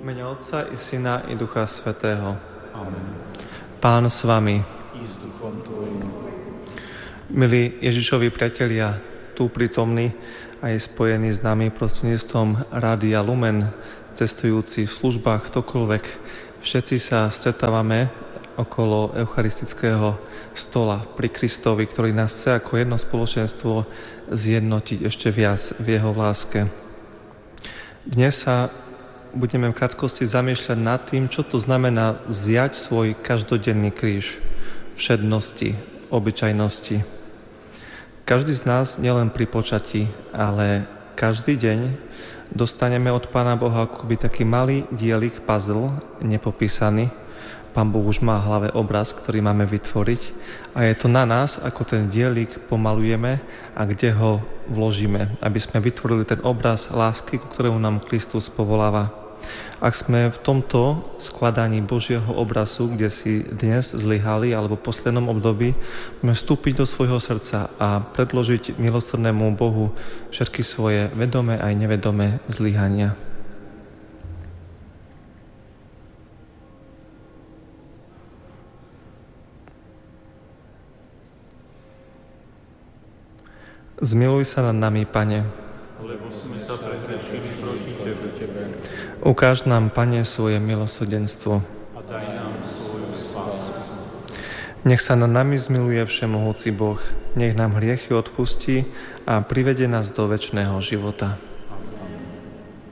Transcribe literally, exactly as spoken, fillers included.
mene Otca i Syna i Ducha Svätého. Amen. Pán s vami. I s duchom tvojim. Milí Ježišovi priatelia, tu prítomní aj spojení s nami prostredníctvom Rádia Lumen, cestujúci v službách, ktokoľvek, všetci sa stretávame okolo eucharistického stola pri Kristovi, ktorý nás chce ako jedno spoločenstvo zjednotiť ešte viac v jeho láske. Dnes sa budeme v krátkosti zamýšľať nad tým, čo to znamená vziať svoj každodenný kríž všednosti, obyčajnosti. Každý z nás, nielen pri počatí, ale každý deň dostaneme od Pána Boha akoby taký malý dielik puzzle, nepopísaný. Pán Boh už má v hlave obraz, ktorý máme vytvoriť a je to na nás, ako ten dielik pomalujeme a kde ho vložíme, aby sme vytvorili ten obraz lásky, ku ktorému nám Kristus povoláva. Ak sme v tomto skladaní Božieho obrazu, kde si dnes zlyhali alebo v poslednom období, môžeme vstúpiť do svojho srdca a predložiť milosrdnému Bohu všetky svoje vedomé aj nevedomé zlyhania. Zmiluj sa nad nami, Pane, Lebo sme sa prehrešili proti Tebe. Ukáž nám, Pane, svoje milosrdenstvo. A daj nám svoju spásu. Nech sa nad nami zmiluje všemohúci Boh, nech nám hriechy odpustí a privedie nás do večného života.